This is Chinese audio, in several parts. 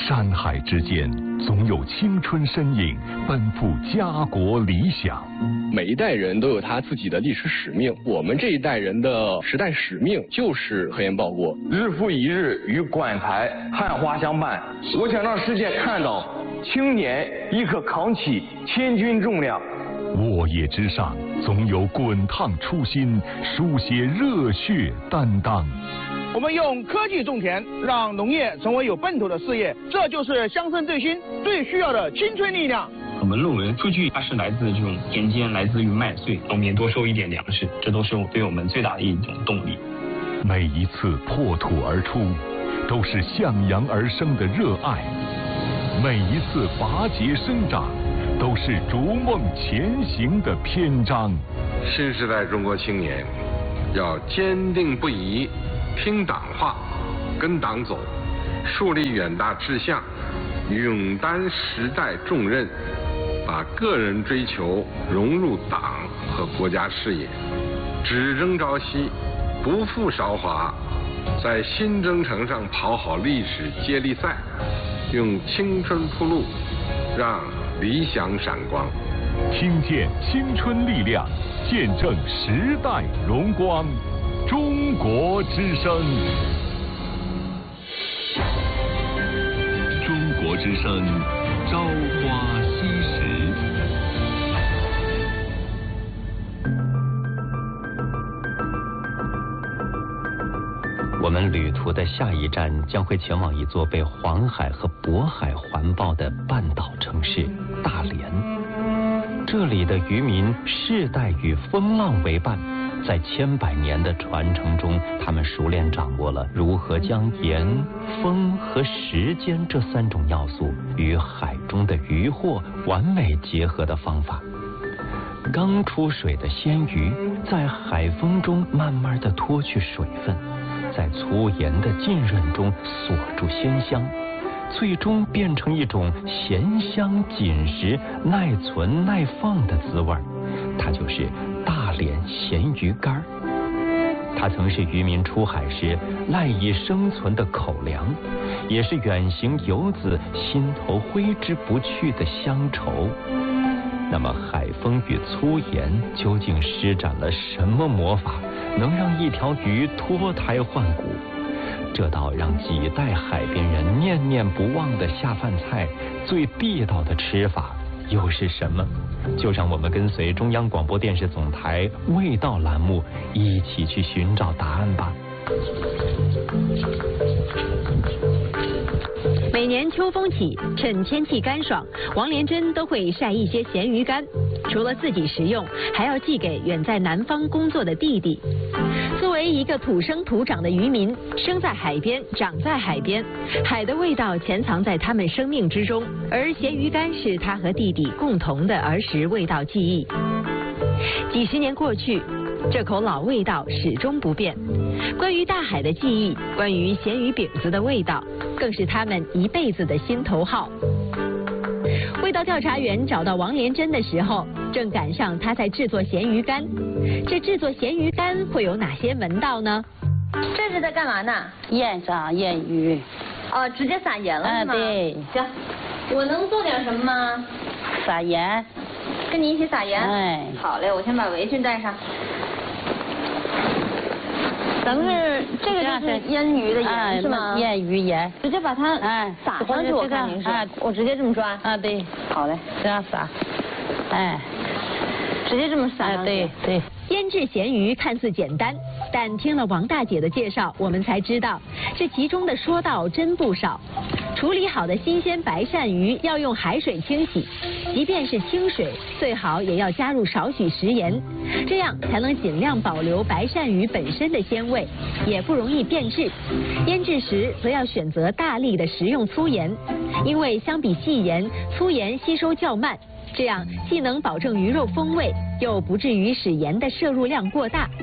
山海之间，总有青春身影奔赴家国理想。 每一代人都有他自己的历史使命，我们这一代人的时代使命就是科研报国。 日复一日与馆台汉花相伴，我想让世界看到青年亦可扛起千钧重量。 沃野之上，总有滚烫初心，书写热血担当。 我们用科技种田，让农业成为有奔头的事业，这就是乡村振兴最需要的青春力量。 我们论文数据它是来自这种田间，来自于麦穗，农民多收一点粮食，这都是对我们最大的一种动力。 每一次破土而出，都是向阳而生的热爱；每一次拔节生长，都是逐梦前行的篇章。 新时代中国青年要坚定不移听党话，跟党走，树立远大志向，勇担时代重任，把个人追求融入党和国家事业，只争朝夕，不负韶华，在新征程上跑好历史接力赛，用青春铺路，让理想闪光。 听见青春力量，见证时代荣光。中国之声，中国之声，朝花夕拾。 我们旅途的下一站将会前往一座被黄海和渤海环抱的半岛城市大连。这里的渔民世代与风浪为伴，在千百年的传承中，他们熟练掌握了如何将盐、风和时间这三种要素与海中的渔获完美结合的方法。刚出水的鲜鱼在海风中慢慢地脱去水分，在粗盐的浸润中锁住鲜香，最终变成一种咸香紧实、耐存耐放的滋味。它就是大连咸鱼干。它曾是渔民出海时赖以生存的口粮，也是远行游子心头挥之不去的乡愁。那么海风与粗盐究竟施展了什么魔法，能让一条鱼脱胎换骨？这道让几代海边人念念不忘的下饭菜，最地道的吃法又是什么？就让我们跟随中央广播电视总台味道栏目一起去寻找答案吧。 每年秋风起，趁天气干爽，王连珍都会晒一些咸鱼干，除了自己食用，还要寄给远在南方工作的弟弟。作为一个土生土长的渔民，生在海边，长在海边，海的味道潜藏在他们生命之中，而咸鱼干是他和弟弟共同的儿时味道记忆。几十年过去，这口老味道始终不变。关于大海的记忆，关于咸鱼饼子的味道，更是他们一辈子的心头好。味道调查员找到王连珍的时候，正赶上他在制作咸鱼干。这制作咸鱼干会有哪些门道呢？ 这是在干嘛呢？ 腌上腌鱼。 哦，直接撒盐了是吗？ 对。 行，我能做点什么吗？ 撒盐。 跟你一起撒盐？ 哎。 好嘞，我先把围裙戴上。咱们这个就是腌鱼的盐是吗？ 腌鱼盐。 直接把它撒上去，我看您是。我直接这么抓。 啊，对。 好嘞， 这样撒。哎。 直接这么撒上去。 对对。 腌制咸鱼看似简单，但听了王大姐的介绍，我们才知道这其中的说道真不少。处理好的新鲜白鳝鱼要用海水清洗，即便是清水，最好也要加入少许食盐，这样才能尽量保留白鳝鱼本身的鲜味，也不容易变质。腌制时则要选择大粒的食用粗盐，因为相比细盐，粗盐吸收较慢。这样既能保证鱼肉风味，又不至于使盐的摄入量过大。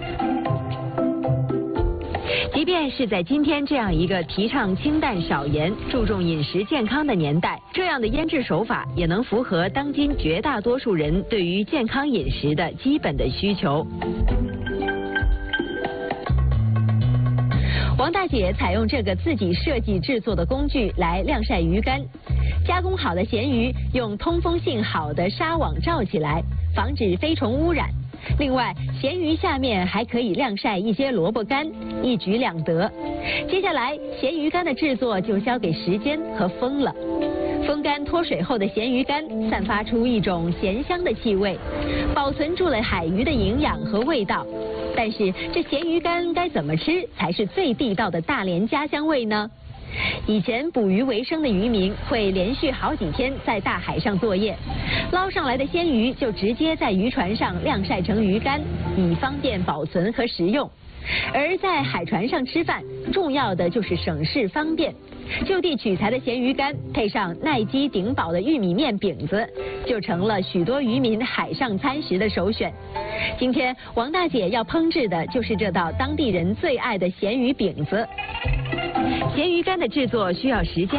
即便是在今天这样一个提倡清淡少盐、注重饮食健康的年代，这样的腌制手法也能符合当今绝大多数人对于健康饮食的基本的需求。王大姐采用这个自己设计制作的工具来晾晒鱼干，加工好的咸鱼用通风性好的纱网罩起来，防止飞虫污染。另外，咸鱼下面还可以晾晒一些萝卜干，一举两得。接下来，咸鱼干的制作就交给时间和风了。风干脱水后的咸鱼干散发出一种咸香的气味，保存住了海鱼的营养和味道。但是，这咸鱼干该怎么吃才是最地道的大连家乡味呢？以前捕鱼为生的渔民会连续好几天在大海上作业，捞上来的鲜鱼就直接在渔船上晾晒成鱼干，以方便保存和食用。而在海船上吃饭，重要的就是省事方便。就地取材的咸鱼干，配上耐饥顶饱的玉米面饼子，就成了许多渔民海上餐食的首选。今天王大姐要烹制的就是这道当地人最爱的咸鱼饼子。咸鱼干的制作需要时间。